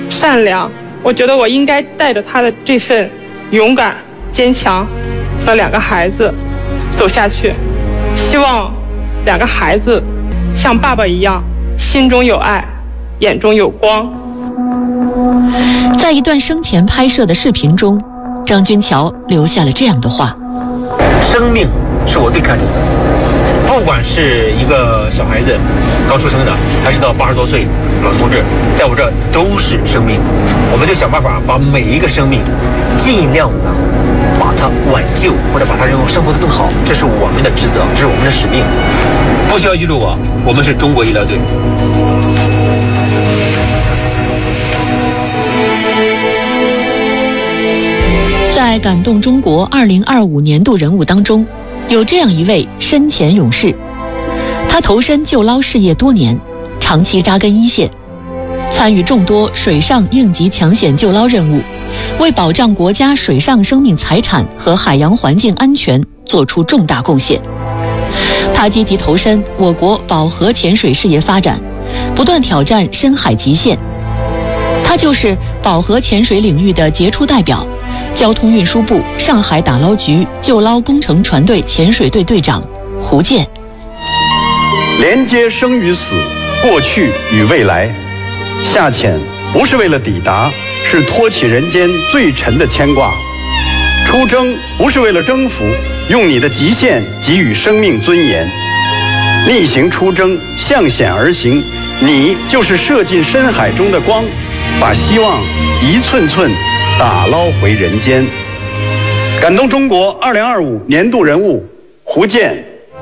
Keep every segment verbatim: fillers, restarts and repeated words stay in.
善良，我觉得我应该带着他的这份勇敢、坚强和两个孩子走下去。希望两个孩子像爸爸一样，心中有爱，眼中有光。 在一段生前拍摄的视频中，张君桥留下了这样的话： 生命是我最看重的，不管是一个小孩子刚出生的，还是到八十多岁老同志，在我这儿都是生命。我们就想办法把每一个生命尽量的把它挽救，或者把它让生活得更好，这是我们的职责，这是我们的使命。不需要记住我，我们是中国医疗队。 在感动中国二零二五年度人物当中，有这样一位身前勇士，他投身救捞事业多年，长期扎根一线，参与众多水上应急抢险救捞任务，为保障国家水上生命财产和海洋环境安全做出重大贡献。他积极投身我国饱和潜水事业发展，不断挑战深海极限。他就是饱和潜水领域的杰出代表，交通运输部上海打捞局救捞工程船队潜水队队长胡健。 连接生与死，过去与未来，下潜不是为了抵达，是托起人间最沉的牵挂；出征不是为了征服，用你的极限给予生命尊严。逆行出征，向险而行，你就是射进深海中的光，把希望一寸寸打捞回人间。感动中国二零二五年度人物胡健。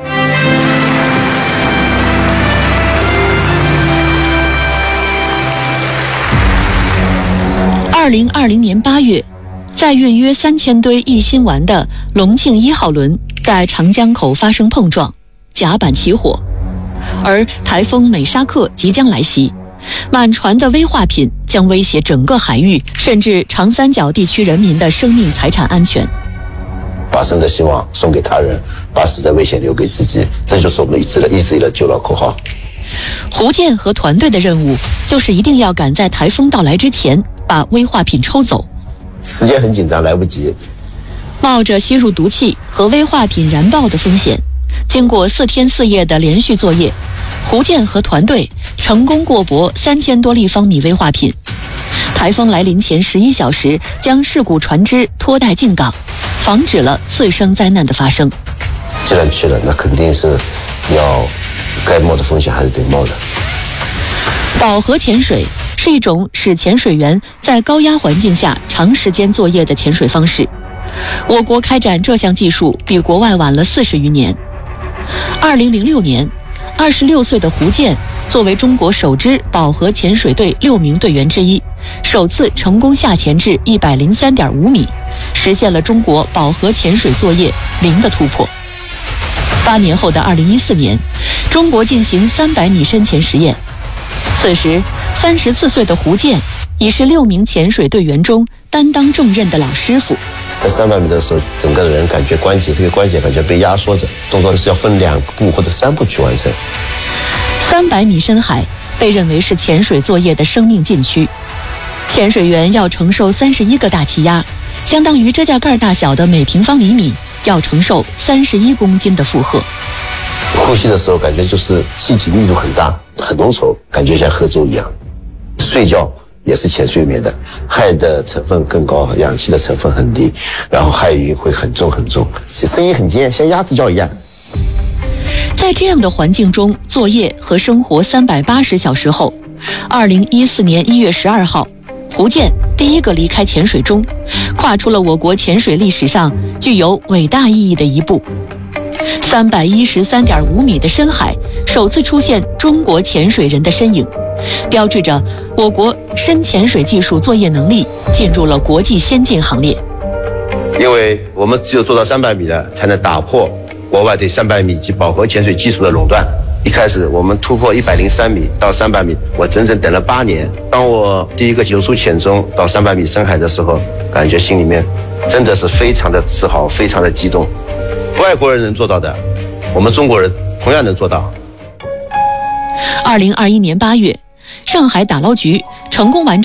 二零二零年八月，载运约三千堆一辛烷的隆庆一号轮在长江口发生碰撞，甲板起火，而台风美沙克即将来袭，满船的危化品将威胁整个海域，甚至长三角地区人民的生命财产安全。 把生的希望送给他人，把死的危险留给自己，这就是我们一直的一直以来救捞口号。 胡健和团队的任务就是一定要赶在台风到来之前把危化品抽走。 时间很紧张，来不及。 冒着吸入毒气和危化品燃爆的风险，经过四天四夜的连续作业，胡健和团队成功过驳三千多立方米危化品。台风来临前十一小时，将事故船只拖带进港，防止了次生灾难的发生。 既然去了，那肯定是要该冒的风险还是得冒的。 饱和潜水是一种使潜水员在高压环境下长时间作业的潜水方式。我国开展这项技术比国外晚了四十余年。二零零六年，二十六岁的胡健作为中国首支饱和潜水队六名队员之一，首次成功下潜至一百零三点五米，实现了中国饱和潜水作业零的突破。八年后的二零一四年，中国进行三百米深潜实验。此时，三十四岁的胡健已是六名潜水队员中担当重任的老师傅。 在三百米的时候，整个人感觉关节这个关节感觉被压缩着，动作是要分两步或者三步去完成。 三百米深海被认为是潜水作业的生命禁区，潜水员要承受三十一个大气压，相当于指甲盖大小的每平方厘米要承受三十一公斤的负荷。 呼吸的时候感觉就是气体密度很大，很浓稠，感觉像喝粥一样。睡觉也是浅睡眠的，氦的成分更高，氧气的成分很低，然后氦云会很重很重，声音很尖，像鸭子叫一样。 在这样的环境中作业和生活三百八十小时后，二零一四年一月十二号，胡健第一个离开潜水钟，跨出了我国潜水历史上具有伟大意义的一步。三百一十三点五米的深海首次出现中国潜水人的身影，标志着我国深潜水技术作业能力进入了国际先进行列。 因为我们只有做到三百米了，才能打破国外对三百米及饱和潜水技术的垄断。一开始我们突破一百零三米到三百米，我整整等了八年。当我第一个游出潜钟到三百米深海的时候，感觉心里面真的是非常的自豪，非常的激动。外国人能做到的，我们中国人同样能做到。 二零二一年八月，上海打捞局成功完成